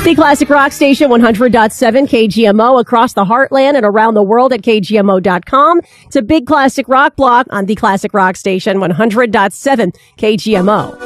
The Classic Rock Station 100.7 KGMO across the heartland and around the world at KGMO.com. It's a Big Classic Rock block on the Classic Rock Station 100.7 KGMO.